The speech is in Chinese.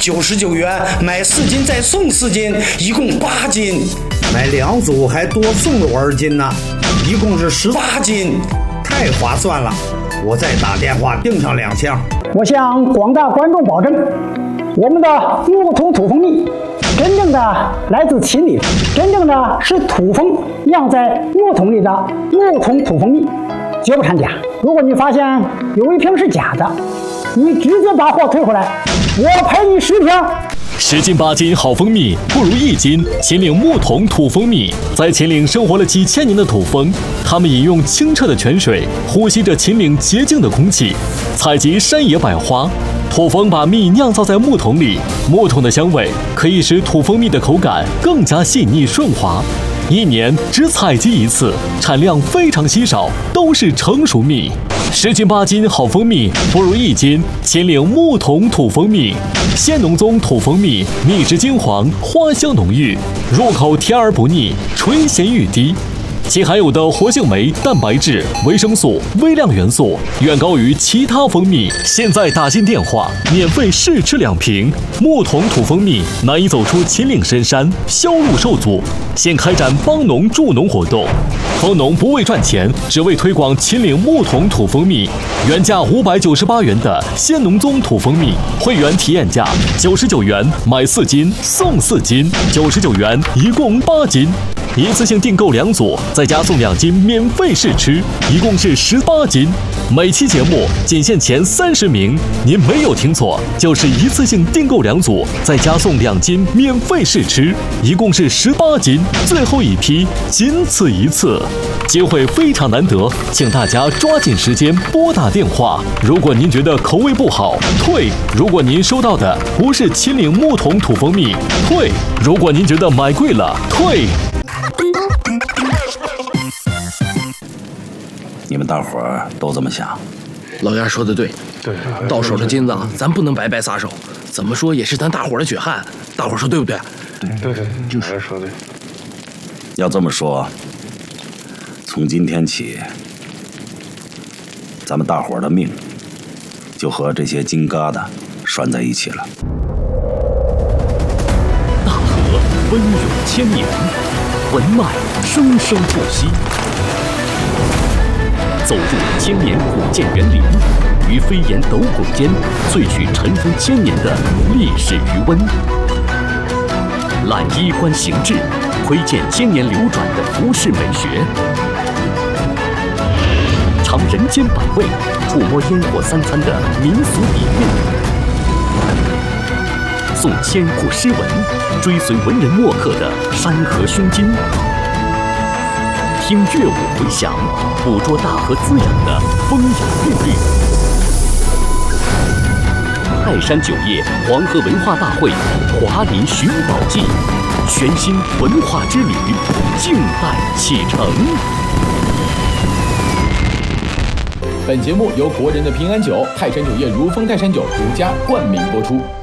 99元，买4斤再送4斤，一共8斤。 买2组还多送了我2斤呢，一共是18斤，太划算了！我再打电话订上2箱。 我向广大观众保证，我们的木桶土蜂蜜真正的来自秦岭，真正的是土蜂酿在木桶里的木桶土蜂蜜，绝不掺假。如果你发现有一瓶是假的，你直接把货退回来，我赔你10瓶。 10斤8斤好蜂蜜不如1斤秦岭木桶土蜂蜜。在秦岭生活了几千年的土蜂，他们饮用清澈的泉水，呼吸着秦岭洁净的空气，采集山野百花。土蜂把蜜酿造在木桶里，木桶的香味可以使土蜂蜜的口感更加细腻顺滑。1年只采集1次，产量非常稀少，都是成熟蜜。10斤8斤好蜂蜜不如1斤秦岭木桶土蜂蜜。鲜浓宗土蜂蜜，蜜质金黄，花香浓郁，入口甜而不腻，垂涎欲滴。其含有的活性酶、蛋白质、维生素、微量元素远高于其他蜂蜜。现在打进电话，免费试吃2瓶。木桶土蜂蜜难以走出秦岭深山，销路受阻，现开展帮农助农活动。蜂农不为赚钱，只为推广秦岭木桶土蜂蜜。原价598元的鲜浓宗土蜂蜜，会员体验价99元，买4斤送4斤，99元一共8斤。一次性订购2组，再加送2斤免费试吃，一共是18斤。每期节目仅限前30名，您没有听错，就是一次性订购2组，再加送2斤免费试吃，一共是18斤。最后一批，仅此一次，机会非常难得，请大家抓紧时间拨打电话。如果您觉得口味不好，退；如果您收到的不是秦岭木桶土蜂蜜，退；如果您觉得买贵了，退。 你们大伙儿都这么想？ 老丫说的对，到手的金子咱不能白白撒手，怎么说也是咱大伙儿的血汗，大伙儿说对不对？ 对，就是说对。 要这么说，从今天起，咱们大伙儿的命就和这些金疙瘩拴在一起了。 大河奔涌千年，文脉生生不息。走入千年古建园林，于飞檐斗拱间萃取尘封千年的历史余温，揽衣冠形制，窥见千年流转的服饰美学，尝人间百味，触摸烟火3餐的民俗底蕴，诵千古诗文，追随文人墨客的山河胸襟。听乐舞回响，捕捉大河滋养的风雅韵律。泰山酒业黄河文化大会华林寻宝记，全新文化之旅，静待启程。 本节目由国人的平安酒泰山酒业如风泰山酒独家冠名播出。